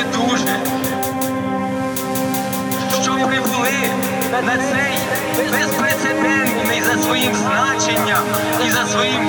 дуже, що прибули на цей безпрецедентний за своїм значенням і за своїм